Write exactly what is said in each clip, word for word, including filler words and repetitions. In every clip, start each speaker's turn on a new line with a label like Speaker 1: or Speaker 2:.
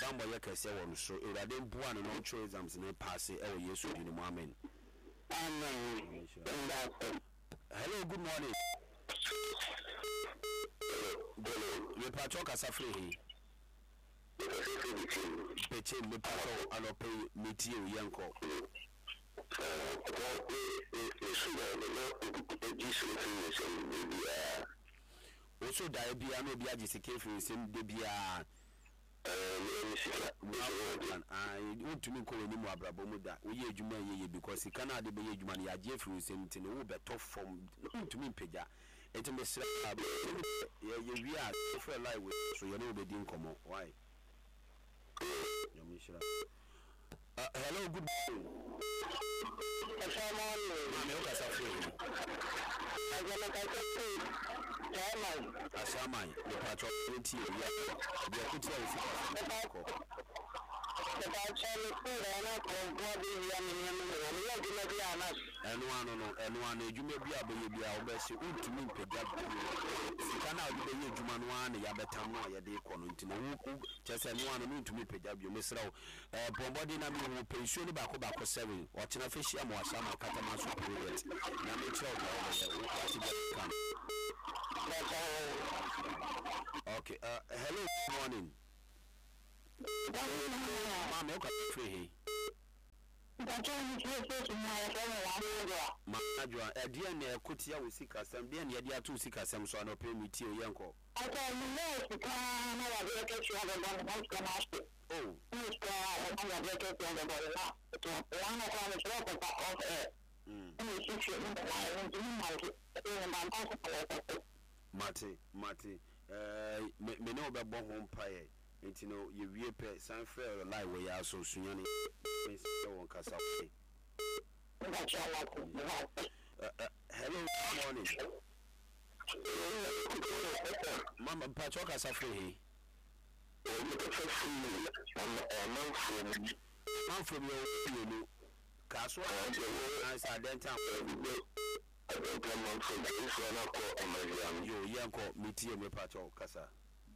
Speaker 1: Sambo Yakase on so Iraden Buan and all exams in a pass it oh yes in the moment. Hello, good morning. Le Pachoka Safri. Peche me pato alope metio yanko. Also diabia no bia jisike fi sim de bia I want to make any more abrabo da we ye adwuma ye because he cannot de be adwuma na ya fi sim tin wo be tough from to me peja enti me sra ye ye wi a for live with so you know be din komo why you me sra uh, hello good morning assalamu alaikum ka safi agala ka safi Chama. Asama, the patrol twenty years. The Akutia is a the patrol food and I call body and one no and one you may be a baby I'll best you to me pegab. Can I be a human one yabatama ya de conuntin just and one to me pegab you miss row uh bombardina me pension back back seven watching a fish and was some catamasu period. Now make sure okay, uh, hello, good morning. Mama, you can free. Mama, a dear near Kutia will seek us some dear near two seek us some son of pay me to your uncle. I tell you, no, because I get you have a long oh, I get you on the body now. One of them is rock off air. Mate, Mate, uh, me know about home pie. And you know, you weep a San Fair lie where you are so soon. On Casa. Hello, morning. Mama Pachoka Safri. I'm from your Castle. I said, then time. Yo, yanko, meet me, Pacho, Casa.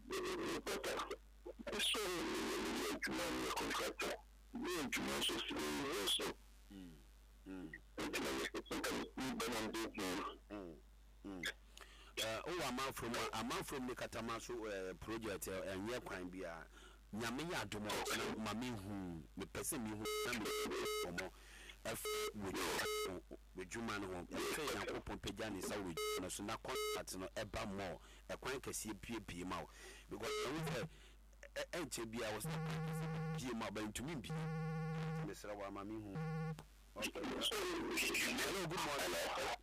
Speaker 1: Oh, a man from a man from the Catamaso project and your crime be a Yamia to Mammy, whom the person who F with human home, and open Pejani, so we no not contact no ever more a quank see P P mouth because H B I was not going to me. Mister Wamami, hello, good morning.